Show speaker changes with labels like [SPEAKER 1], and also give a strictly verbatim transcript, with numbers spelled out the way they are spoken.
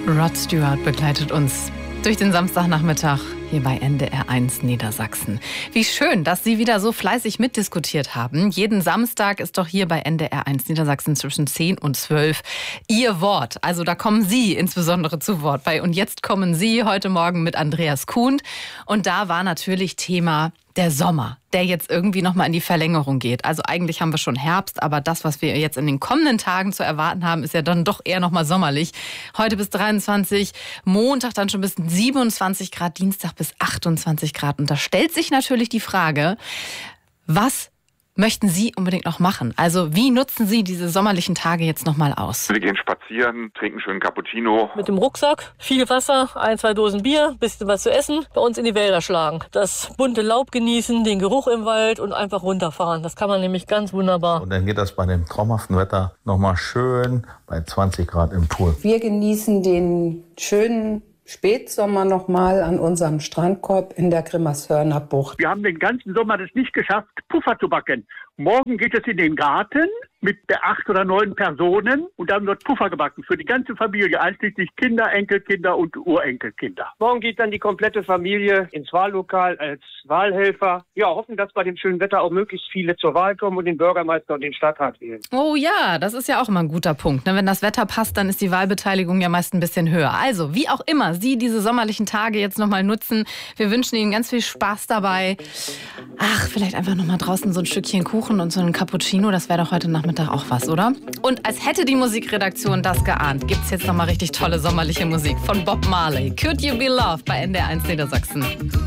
[SPEAKER 1] Rod Stewart begleitet uns durch den Samstagnachmittag hier bei N D R eins Niedersachsen. Wie schön, dass Sie wieder so fleißig mitdiskutiert haben. Jeden Samstag ist doch hier bei N D R eins Niedersachsen zwischen zehn und zwölf Ihr Wort. Also da kommen Sie insbesondere zu Wort bei. Und jetzt kommen Sie heute Morgen mit Andreas Kuhn. Und da war natürlich Thema der Sommer, der jetzt irgendwie nochmal in die Verlängerung geht. Also eigentlich haben wir schon Herbst, aber das, was wir jetzt in den kommenden Tagen zu erwarten haben, ist ja dann doch eher nochmal sommerlich. Heute bis dreiundzwanzig, Montag dann schon bis siebenundzwanzig Grad, Dienstag bis achtundzwanzig Grad. Und da stellt sich natürlich die Frage, was möchten Sie unbedingt noch machen? Also wie nutzen Sie diese sommerlichen Tage jetzt nochmal aus?
[SPEAKER 2] Wir gehen spazieren, trinken schön Cappuccino.
[SPEAKER 3] Mit dem Rucksack, viel Wasser, ein, zwei Dosen Bier, bisschen was zu essen, bei uns in die Wälder schlagen. Das bunte Laub genießen, den Geruch im Wald und einfach runterfahren. Das kann man nämlich ganz wunderbar.
[SPEAKER 4] Und dann geht das bei dem traumhaften Wetter nochmal schön bei zwanzig Grad im Pool.
[SPEAKER 5] Wir genießen den schönen Spätsommer nochmal an unserem Strandkorb in der Grimmershörner Bucht.
[SPEAKER 6] Wir haben den ganzen Sommer das nicht geschafft, Puffer zu backen. Morgen geht es in den Garten mit acht oder neun Personen und dann wird Puffer gebacken für die ganze Familie, einschließlich Kinder, Enkelkinder und Urenkelkinder.
[SPEAKER 7] Morgen geht dann die komplette Familie ins Wahllokal als Wahlhelfer. Ja, hoffen, dass bei dem schönen Wetter auch möglichst viele zur Wahl kommen und den Bürgermeister und den Stadtrat wählen.
[SPEAKER 1] Oh ja, das ist ja auch immer ein guter Punkt. Wenn das Wetter passt, dann ist die Wahlbeteiligung ja meist ein bisschen höher. Also, wie auch immer Sie diese sommerlichen Tage jetzt nochmal nutzen, wir wünschen Ihnen ganz viel Spaß dabei. Ach, vielleicht einfach nochmal draußen so ein Stückchen Kuchen und so ein Cappuccino, das wäre doch heute Nachmittag auch was, oder? Und als hätte die Musikredaktion das geahnt, gibt's jetzt nochmal richtig tolle sommerliche Musik von Bob Marley. Could You Be Loved bei N D R eins Niedersachsen.